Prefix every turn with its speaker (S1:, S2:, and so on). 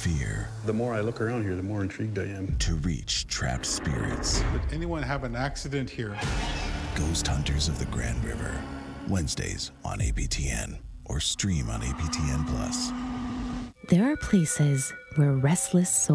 S1: fear.
S2: The more I look around here, the more intrigued I am.
S1: To reach trapped spirits.
S3: Did anyone have an accident here?
S1: Ghost Hunters of the Grand River. Wednesdays on APTN or stream on APTN+.
S4: There are places where restless souls